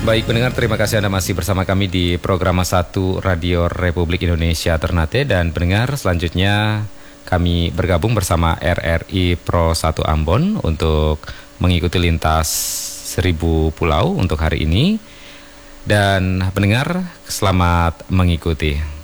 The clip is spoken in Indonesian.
Baik pendengar, terima kasih Anda masih bersama kami di program 1 Radio Republik Indonesia Ternate. Dan pendengar, selanjutnya kami bergabung bersama RRI Pro 1 Ambon untuk mengikuti lintas 1000 pulau untuk hari ini. Dan pendengar, selamat mengikuti.